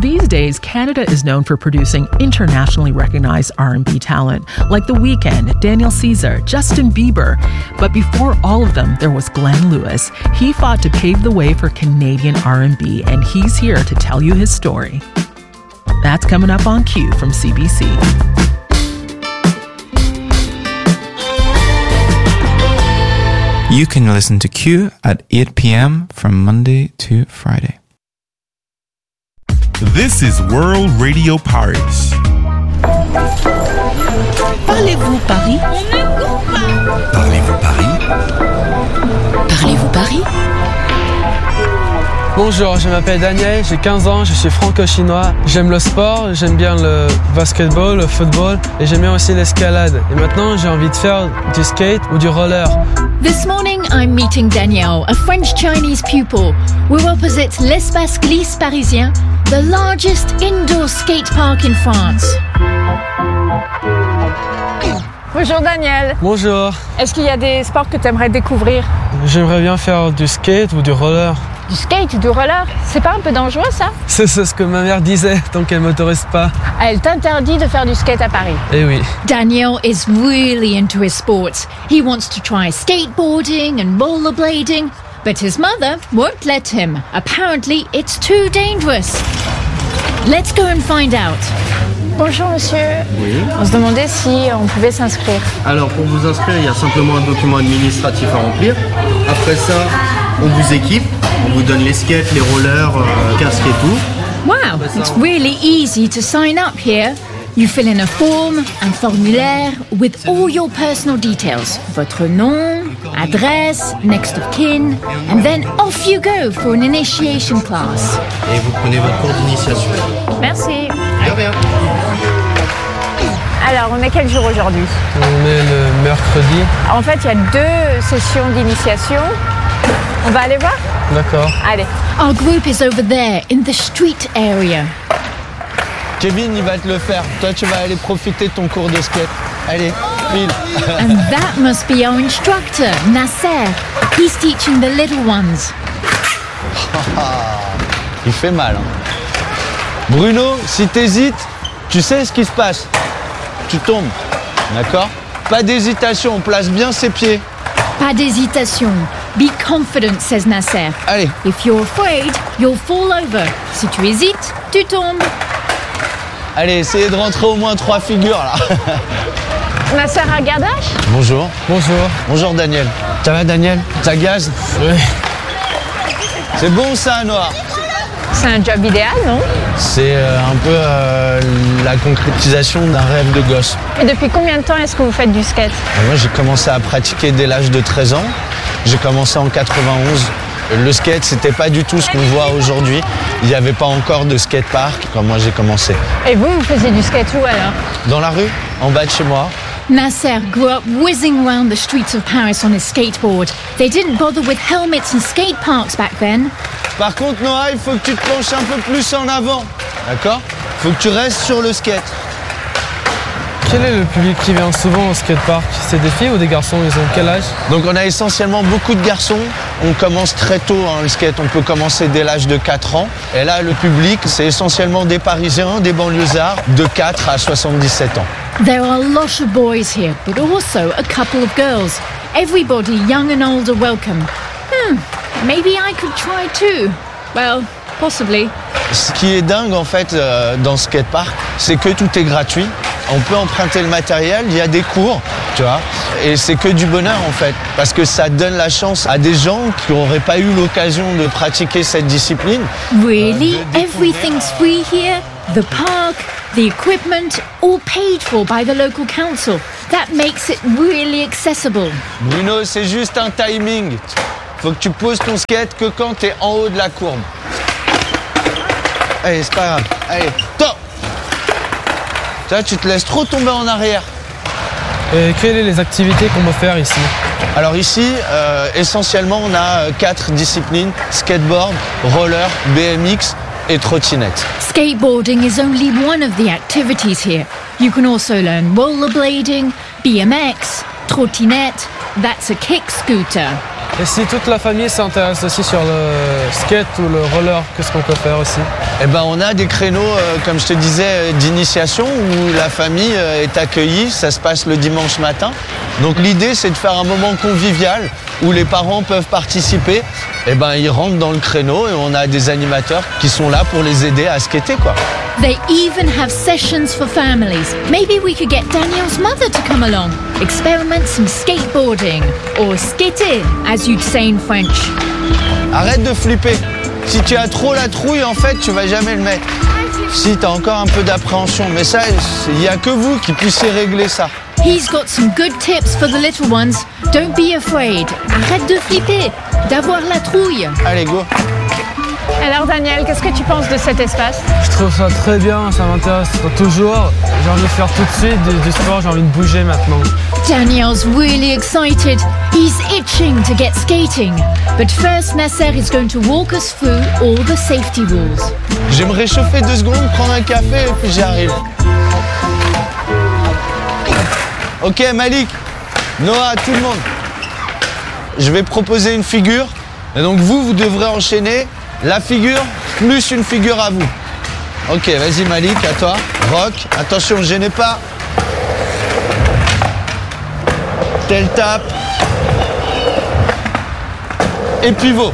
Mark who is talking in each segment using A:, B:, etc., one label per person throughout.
A: These days, Canada is known for producing internationally recognized R&B talent, like The Weeknd, Daniel Caesar, Justin Bieber. But before all of them, there was Glenn Lewis. He fought to pave the way for Canadian R&B, and he's here to tell you his story. That's coming up on Q from CBC.
B: You can listen to Q at 8 p.m. from Monday to Friday.
C: This is World Radio Paris.
D: Parlez-vous Paris?
C: Parlez-vous Paris?
D: Parlez-vous Paris?
E: Bonjour, je m'appelle Daniel, j'ai 15 ans, je suis franco-chinois. J'aime le sport, j'aime bien le basketball, le football et j'aime bien aussi l'escalade. Et maintenant, j'ai envie de faire du skate ou du roller.
F: This morning, I'm meeting Danielle, a French-Chinese pupil. We're opposite l'Espace Glisse Parisien, the largest indoor skate park in France.
G: Bonjour Daniel.
E: Bonjour.
G: Est-ce qu'il y a des sports que tu aimerais découvrir?
E: J'aimerais bien faire du skate ou du roller.
G: Du skate ou du roller? C'est pas un peu dangereux ça?
E: C'est ce que ma mère disait, donc elle m'autorise pas.
G: Elle t'interdit de faire du skate à Paris.
E: Eh oui.
F: Daniel is really into his sports. He wants to try skateboarding and rollerblading, but his mother won't let him. Apparently, it's too dangerous. Let's go and find out.
G: Bonjour monsieur.
H: Oui.
G: On se demandait si on pouvait s'inscrire.
H: Alors pour vous inscrire, il y a simplement un document administratif à remplir. Après ça, on vous équipe, on vous donne les skates, les rollers, casque et tout.
F: Wow, it's really easy to sign up here. You fill in a form, un formulaire with all your personal details. Votre nom, adresse, next of kin, and then off you go for an initiation class.
H: Et vous prenez votre cours d'initiation.
G: Merci.
H: De rien.
G: Alors, on est quel jour aujourd'hui?
E: On est le mercredi.
G: En fait, il y a 2 sessions d'initiation. On va aller voir?
E: D'accord.
G: Allez.
F: Our group is over there in the street area.
I: Kevin, il va te le faire. Toi, tu vas aller profiter de ton cours de skate. Allez, file.
F: And that must be our instructor, Nasser. He's teaching the little ones.
I: Il fait mal. Hein. Bruno, si t'hésites, tu sais ce qui se passe. Tu tombes, d'accord? Pas d'hésitation, on place bien ses pieds.
F: Pas d'hésitation. Be confident, says Nasser.
I: Allez.
F: If you're afraid, you'll fall over. Si tu hésites, tu tombes.
I: Allez, essayez de rentrer au moins 3 figures, là.
G: Nasser Agadash?
I: Bonjour.
E: Bonjour.
I: Bonjour, Daniel. Ça va, Daniel? Ça gaze?
E: Oui.
I: C'est bon, ça, Noir?
G: C'est un job idéal, non?
I: C'est un peu la concrétisation d'un rêve de gosse.
G: Et depuis combien de temps est-ce que vous faites du skate?
I: Moi, j'ai commencé à pratiquer dès l'âge de 13 ans. J'ai commencé en 91. Le skate, c'était pas du tout ce qu'on voit aujourd'hui. Il n'y avait pas encore de skatepark quand moi j'ai commencé.
G: Et vous faisiez du skate où alors?
I: Dans la rue, en bas de chez moi.
F: Nasser grew up whizzing around the streets of Paris on his skateboard. They didn't bother with helmets and skate parks back then.
I: Par contre, Noah, il faut que tu te penches un peu plus en avant. D'accord? Il faut que tu restes sur le skate.
E: Quel est le public qui vient souvent au skatepark? C'est des filles ou des garçons? Ils ont quel âge?
I: Donc on a essentiellement beaucoup de garçons. On commence très tôt le skate, on peut commencer dès l'âge de 4 ans. Et là, le public, c'est essentiellement des Parisiens, des banlieusards, de 4 à 77 ans.
F: There are a lot of boys here, but also a couple of girls. Everybody, young and old, are welcome. Maybe I could try too. Well, possibly.
I: Ce qui est dingue en fait dans ce skatepark, c'est que tout est gratuit. On peut emprunter le matériel, il y a des cours, tu vois, et c'est que du bonheur en fait, parce que ça donne la chance à des gens qui n'auraient pas eu l'occasion de pratiquer cette discipline.
F: Really? Everything's free here? The park, the equipment, all paid for by the local council. That makes it really accessible.
I: Bruno, c'est juste un timing. Faut que tu poses ton skate que quand tu es en haut de la courbe. Allez, c'est pas grave. Allez, top! Ça, tu te laisses trop tomber en arrière.
E: Et quelles sont les activités qu'on peut faire ici?
I: Alors ici, essentiellement, on a 4 disciplines. Skateboard, roller, BMX et trottinette.
F: Skateboarding is only one of the activities here. You can also learn rollerblading, BMX, trottinette, that's a kick scooter.
E: Et si toute la famille s'intéresse aussi sur le skate ou le roller, qu'est-ce qu'on peut faire aussi?
I: Eh ben, on a des créneaux, comme je te disais, d'initiation où la famille est accueillie. Ça se passe le dimanche matin. Donc l'idée, c'est de faire un moment convivial où les parents peuvent participer. Eh ben, ils rentrent dans le créneau et on a des animateurs qui sont là pour les aider à skater, quoi.
F: They even have sessions for families. Maybe we could get Daniel's mother to come along. Experiment some skateboarding. Or skater, as you'd say in French.
I: Arrête de flipper. Si tu as trop la trouille, en fait, tu vas jamais le mettre. Si tu as encore un peu d'appréhension, mais ça, il n'y a que vous qui puissiez régler ça.
F: He's got some good tips for the little ones. Don't be afraid. Arrête de flipper, d'avoir la trouille.
I: Allez, go.
G: Alors Daniel, qu'est-ce que tu penses de cet espace?
E: Je trouve ça très bien, ça m'intéresse toujours. J'ai envie de faire tout de suite du sport, j'ai envie de bouger maintenant.
F: Daniel's really excited. He's itching to get skating. But first, Nasser is going to walk us through all the safety rules.
I: Je vais me réchauffer 2 secondes, prendre un café et puis j'arrive. Ok, Malik, Noah, tout le monde. Je vais proposer une figure. Et donc vous devrez enchaîner la figure plus une figure à vous. Ok, vas-y Malik, à toi. Rock, attention, ne gênez pas. Tel tape. Et pivot.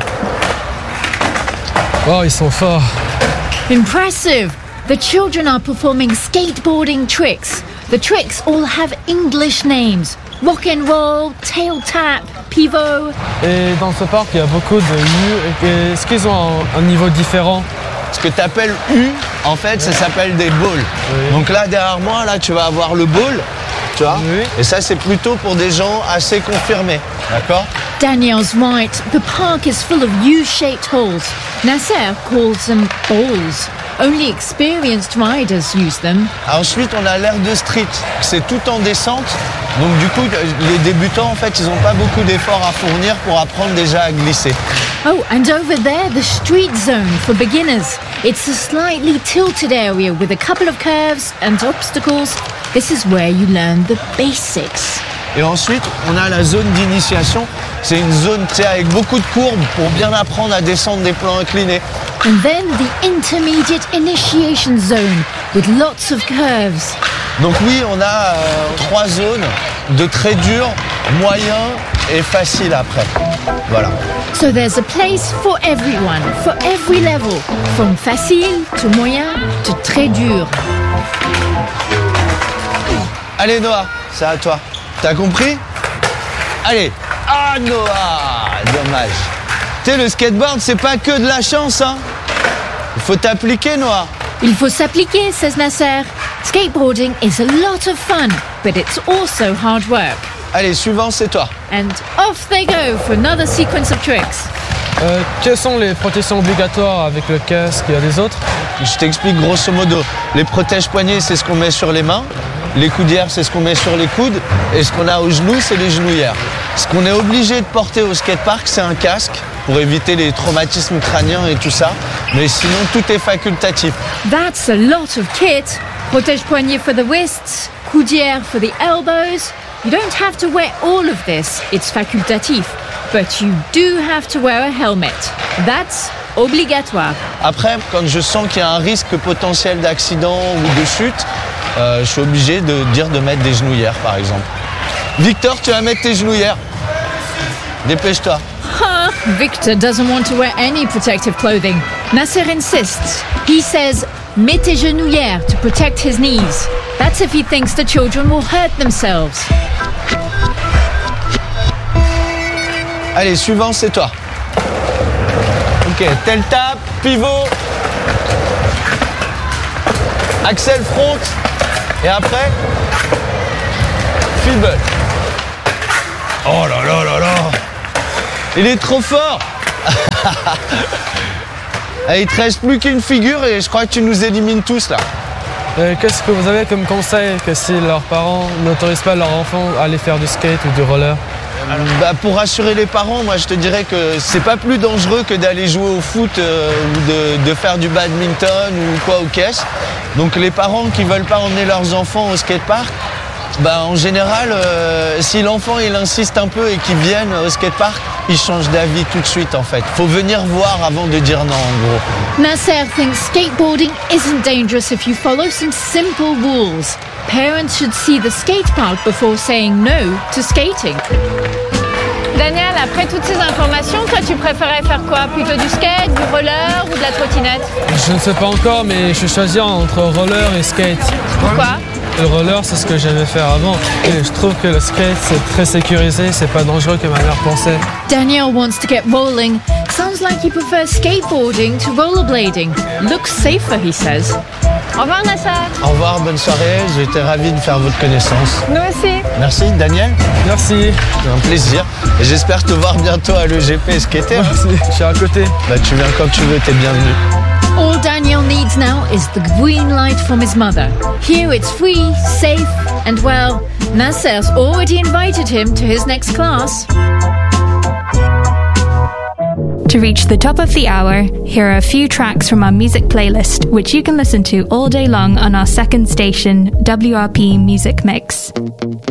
E: Oh, ils sont forts.
F: Impressive. The children are performing skateboarding tricks. The tricks all have English names. Rock and roll, tail tap, pivot.
E: Et dans ce parc, il y a beaucoup de U. Est-ce qu'ils ont un niveau différent?
I: Ce que tu appelles U, en fait, ça s'appelle des balls.
E: Oui.
I: Donc là, derrière moi, là, tu vas avoir le ball, tu vois.
E: Oui.
I: Et ça, c'est plutôt pour des gens assez confirmés, d'accord?
F: Daniel's right. The park is full of U-shaped holes. Nasser calls them balls. Only experienced riders use them.
I: Ensuite, on a l'air de street. C'est tout en descente. Donc du coup, les débutants, en fait, ils n'ont pas beaucoup d'efforts à fournir pour apprendre déjà à glisser.
F: Oh, and over there, the street zone for beginners. It's a slightly tilted area with a couple of curves and obstacles. This is where you learn the basics.
I: Et ensuite, on a la zone d'initiation. C'est une zone, tu sais, avec beaucoup de courbes pour bien apprendre à descendre des plans inclinés.
F: And then the intermediate initiation zone with lots of curves.
I: Donc oui, on a 3 zones de très dur, moyen et facile après. Voilà.
F: So there's a place for everyone, for every level, from facile to moyen to très dur.
I: Allez Noah, c'est à toi. T'as compris? Allez. Ah Noah, dommage. Tu sais, le skateboard, c'est pas que de la chance, hein. Il faut t'appliquer, Noah.
F: Il faut s'appliquer, says Nasser. Skateboarding is a lot of fun, but it's also hard work.
I: Allez, suivant, c'est toi.
F: And off they go for another sequence of tricks.
E: Quelles sont les protections obligatoires avec le casque? Il y a des autres?
I: Je t'explique grosso modo. Les protèges-poignets, c'est ce qu'on met sur les mains. Les coudières, c'est ce qu'on met sur les coudes. Et ce qu'on a aux genoux, c'est les genouillères. Ce qu'on est obligé de porter au skatepark, c'est un casque pour éviter les traumatismes crâniens et tout ça. Mais sinon, tout est facultatif.
F: That's a lot of kit. Protège-poignet for the wrists, coudière for the elbows. You don't have to wear all of this. It's facultatif. But you do have to wear a helmet. That's obligatoire.
I: Après, quand je sens qu'il y a un risque potentiel d'accident ou de chute, je suis obligé de dire de mettre des genouillères, par exemple. Victor, tu vas mettre tes genouillères. Dépêche-toi.
F: Victor doesn't want to wear any protective clothing. Nasser insists. He says, mets tes genouillères to protect his knees. That's if he thinks the children will hurt themselves.
I: Allez, suivant, c'est toi. Ok, tel tape, pivot. Axel front. Et après, fibble. Oh là là là là. Il est trop fort. Allez, il te reste plus qu'une figure et je crois que tu nous élimines tous là.
E: Qu'est-ce que vous avez comme conseil que si leurs parents n'autorisent pas leurs enfants à aller faire du skate ou du roller?
I: Pour rassurer les parents, moi je te dirais que c'est pas plus dangereux que d'aller jouer au foot ou de faire du badminton ou quoi aux caisses. Donc les parents qui veulent pas emmener leurs enfants au skatepark, En général, si l'enfant il insiste un peu et qu'il vienne au skatepark, il change d'avis tout de suite en fait. Faut venir voir avant de dire non en gros.
F: Nasser thinks skateboarding isn't dangerous if you follow some simple rules. Parents should see the skate park before saying no to skating.
G: Daniel, après toutes ces informations, toi tu préférais faire quoi? Plutôt du skate, du roller ou de la trottinette?
E: Je ne sais pas encore, mais je choisis entre roller et skate.
G: Pourquoi?
E: Le roller, c'est ce que j'aimais faire avant. Et je trouve que le skate, c'est très sécurisé, c'est pas dangereux comme ma mère pensait.
F: Daniel wants to get rolling. Sounds like he prefers skateboarding to rollerblading. Looks safer, he says.
G: Au revoir Nasser.
I: Au revoir, bonne soirée, j'ai été ravi de faire votre connaissance.
G: Nous aussi.
I: Merci Daniel.
E: Merci.
I: C'est un plaisir. Et j'espère te voir bientôt à l'EGP skater.
E: Merci, je suis à côté.
I: Tu viens quand tu veux, t'es bienvenu.
F: All Daniel needs now is the green light from his mother. Here it's free, safe, and well, Nasser's already invited him to his next class.
J: To reach the top of the hour, here are a few tracks from our music playlist, which you can listen to all day long on our second station, WRP Music Mix.